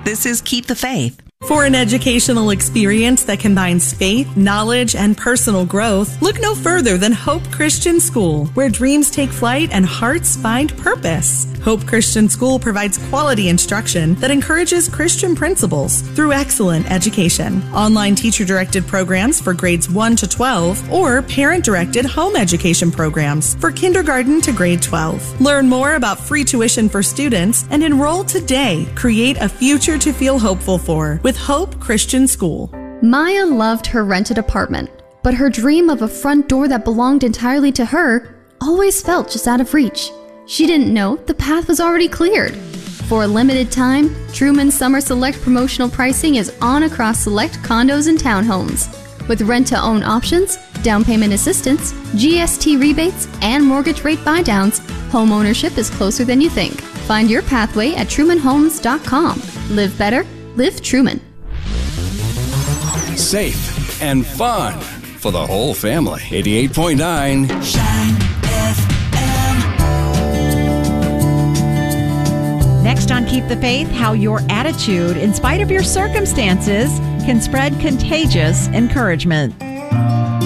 This is Keep the Faith. For an educational experience that combines faith, knowledge, and personal growth, look no further than Hope Christian School, where dreams take flight and hearts find purpose. Hope Christian School provides quality instruction that encourages Christian principles through excellent education. Online teacher-directed programs for grades 1 to 12 or parent-directed home education programs for kindergarten to grade 12. Learn more about free tuition for students and enroll today. Create a future to feel hopeful for with Hope Christian School. Maya loved her rented apartment, but her dream of a front door that belonged entirely to her always felt just out of reach. She didn't know the path was already cleared. For a limited time, Truman Summer Select promotional pricing is on across select condos and townhomes. With rent-to-own options, down payment assistance, GST rebates, and mortgage rate buydowns, home ownership is closer than you think. Find your pathway at trumanhomes.com. Live better, live Truman. Safe and fun for the whole family. 88.9 Shine FM. Next on Keep the Faith, how your attitude, in spite of your circumstances, can spread contagious encouragement.